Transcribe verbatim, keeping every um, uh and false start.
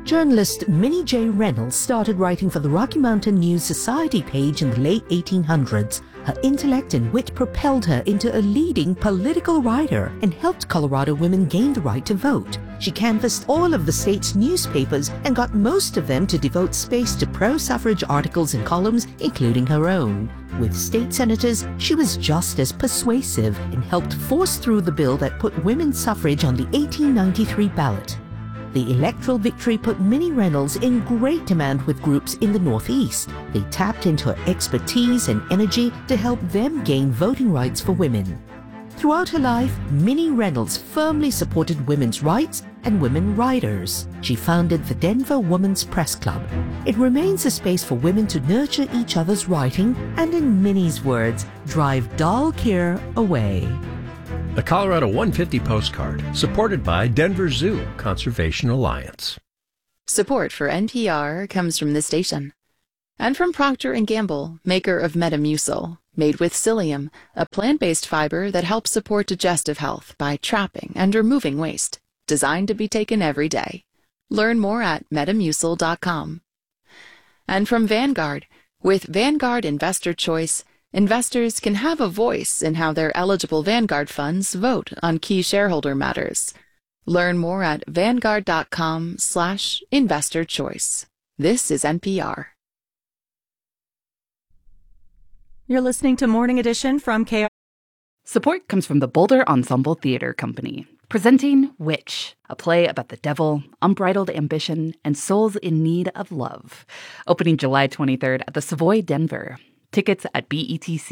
Journalist Minnie J. Reynolds started writing for the Rocky Mountain News Society page in the late eighteen hundreds. Her intellect and wit propelled her into a leading political writer and helped Colorado women gain the right to vote. She canvassed all of the state's newspapers and got most of them to devote space to pro-suffrage articles and columns, including her own. With state senators, she was just as persuasive and helped force through the bill that put women's suffrage on the eighteen ninety-three ballot. The electoral victory put Minnie Reynolds in great demand with groups in the Northeast. They tapped into her expertise and energy to help them gain voting rights for women. Throughout her life, Minnie Reynolds firmly supported women's rights and women writers. She founded the Denver Women's Press Club. It remains a space for women to nurture each other's writing and, in Minnie's words, drive dull care away. The Colorado one fifty postcard, supported by Denver Zoo Conservation Alliance. Support for N P R comes from this station. And from Procter and Gamble, maker of Metamucil, made with psyllium, a plant-based fiber that helps support digestive health by trapping and removing waste. Designed to be taken every day. Learn more at metamucil dot com. And from Vanguard, with Vanguard Investor Choice, investors can have a voice in how their eligible Vanguard funds vote on key shareholder matters. Learn more at vanguard dot com slash investor choice. This is N P R. You're listening to Morning Edition from K R. Support comes from the Boulder Ensemble Theater Company, presenting Witch, a play about the devil, unbridled ambition, and souls in need of love. Opening July twenty-third at the Savoy Denver. Tickets at B E T C.